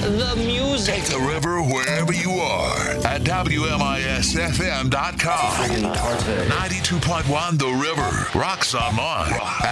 the music. Take the river wherever you are at WMISFM.com. 92.1 The River. Rocks online.